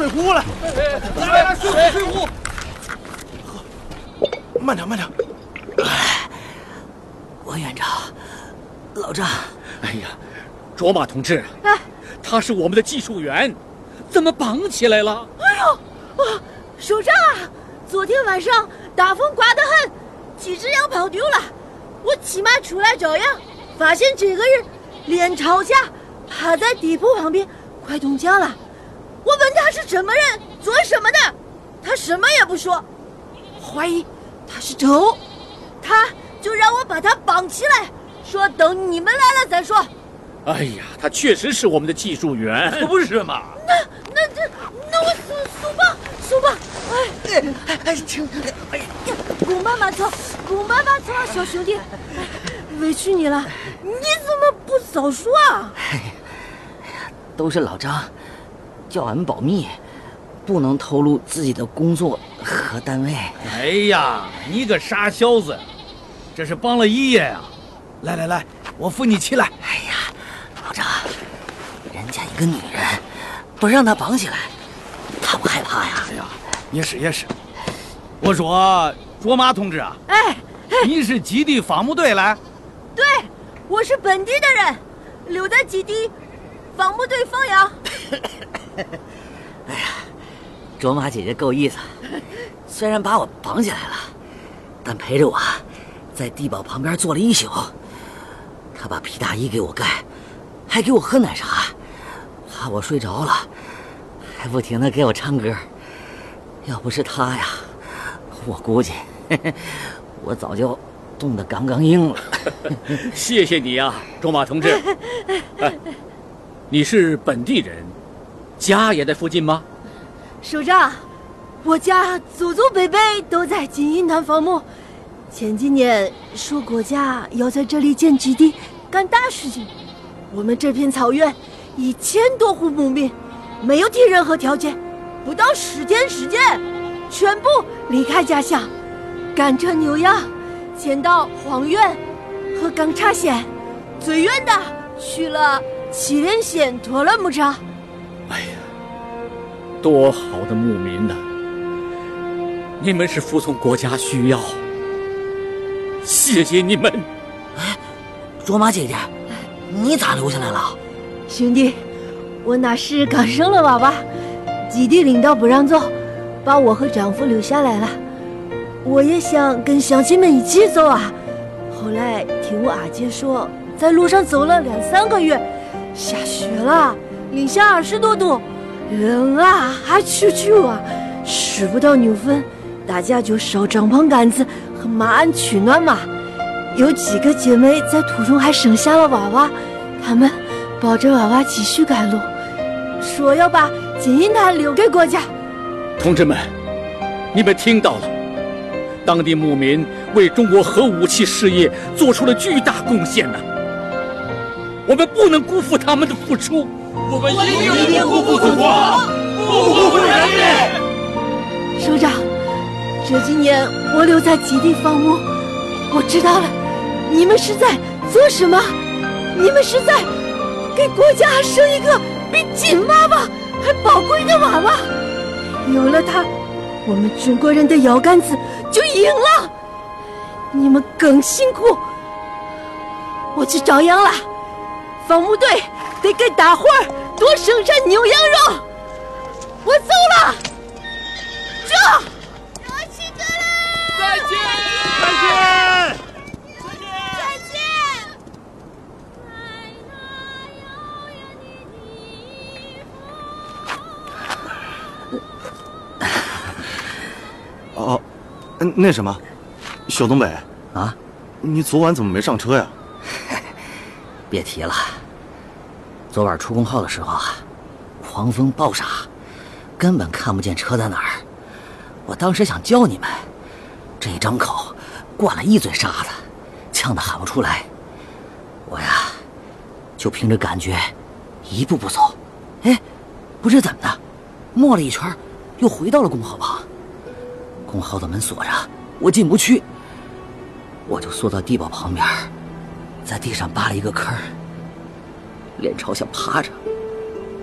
水壶来！来，水壶！慢点，慢点。 王院长，老张。 哎呀，卓玛同志，他是我们的技术员，怎么绑起来了？ 哎呦，首长啊，昨天晚上大风刮得很，几只羊跑丢了。我骑马出来找羊，发现这个人脸朝下，趴在地铺旁边，快冻僵了。我问他是什么人，做什么的，他什么也不说。怀疑他是偷，他就让我把他绑起来，说等你们来了再说。 哎呀，他确实是我们的技术员， 可不是嘛？ 那我速吧！ 请，哎呀， 公妈妈走，小兄弟，委屈你了，你怎么不早说啊？ 都是老张叫俺们保密，不能透露自己的工作和单位。 哎呀，你个傻小子，这是帮了爷爷呀！来，我扶你起来。 哎呀，老张，人家一个女人，不让她绑起来，她不害怕呀？ 哎呀，也是。我说，卓玛同志啊，你是基地伐木队来？ 对，我是本地的人，留在基地伐木队放羊。 哎呀，卓玛姐姐够意思，虽然把我绑起来了，但陪着我在地堡旁边坐了一宿。她把皮大衣给我盖，还给我喝奶茶，怕我睡着了，还不停地给我唱歌。要不是她呀，我估计我早就冻得刚刚硬了。 谢谢你啊，卓玛同志。你是本地人，家也在附近吗？ 首长，我家祖祖辈辈都在金银潭伐木，前几年说国家要在这里建基地干大事情。我们这片草原1000多户牧民，没有提任何条件，不到10天时间，全部离开家乡，赶着牛羊迁到黄原和冈察县，最远的去了祁连县托勒牧场。 哎呀，多好的牧民呐！你们是服从国家需要，谢谢你们。 哎，卓玛姐姐，你咋留下来了？ 兄弟，我那时刚生了娃娃，基地领导不让走，把我和丈夫留下来了。我也想跟乡亲们一起走啊，后来听我阿姐说，在路上走了2-3个月，下雪了，零下20多度，冷啊，还啾啊，吃不到牛粪，大家就烧帐篷杆子和马鞍取暖嘛。有几个姐妹在途中还生下了娃娃，她们抱着娃娃继续赶路，说要把金银潭留给国家。 同志们，你们听到了，当地牧民为中国核武器事业做出了巨大贡献呢。我们不能辜负他们的付出， 我们一定不辜负祖国，不辜负人民。 首长，这几年我留在基地伐木，我知道了，你们是在做什么？你们是在给国家生一个比金娃娃还宝贵的娃娃。有了它，我们中国人的腰杆子就硬了。你们更辛苦，我去找羊了。伐木队得给大伙儿多生产牛羊肉。我走了，这。 再见！ 哦，那什么，小东北啊， 你昨晚怎么没上车呀？ 别提了，昨晚出工号的时候啊，狂风暴沙，根本看不见车在哪儿。我当时想叫你们，这一张口灌了一嘴沙子，呛得喊不出来。我呀，就凭着感觉，一步步走。哎，不知怎么的，摸了一圈，又回到了工号旁。工号的门锁着，我进不去，我就缩到地堡旁边，在地上扒了一个坑，脸朝下趴着。